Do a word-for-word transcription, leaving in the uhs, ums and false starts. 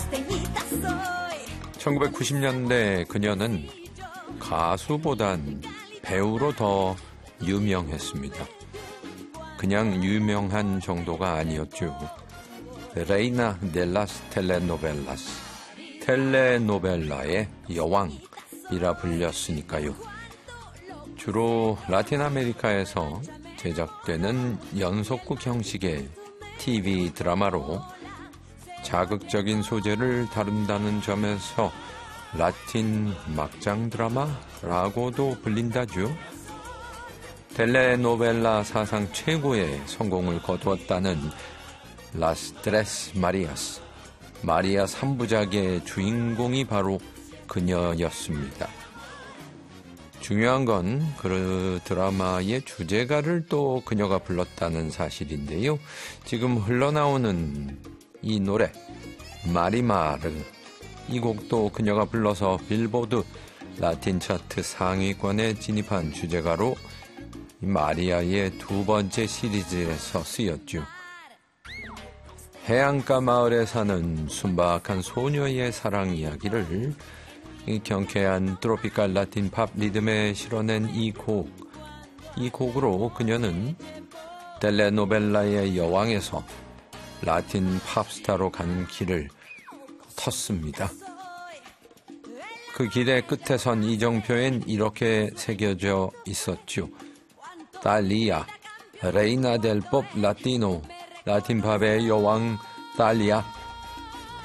천구백구십 년대 그녀는 가수보단 배우로 더 유명했습니다. 그냥 유명한 정도가 아니었죠. 레이나 델라스 텔레노벨라스, 텔레노벨라의 여왕이라 불렸으니까요. 주로 라틴 아메리카에서 제작되는 연속극 형식의 티비 드라마로 자극적인 소재를 다룬다는 점에서 라틴 막장 드라마라고도 불린다죠. 텔레노벨라 사상 최고의 성공을 거두었다는 라스 트레스 마리아스, 마리아 삼부작의 주인공이 바로 그녀였습니다. 중요한 건 그 드라마의 주제가를 또 그녀가 불렀다는 사실인데요. 지금 흘러나오는 이 노래 마리마르, 이 곡도 그녀가 불러서 빌보드 라틴 차트 상위권에 진입한 주제가로 마리아의 두 번째 시리즈에서 쓰였죠. 해안가 마을에 사는 순박한 소녀의 사랑 이야기를 경쾌한 트로피칼 라틴 팝 리듬에 실어낸 이 곡, 이 곡으로 그녀는 텔레노벨라의 여왕에서 라틴 팝스타로 가는 길을 텄습니다. 그 길의 끝에선 이정표엔 이렇게 새겨져 있었죠. 달리아, 레이나 델 법 라티노, 라틴 팝의 여왕 달리아.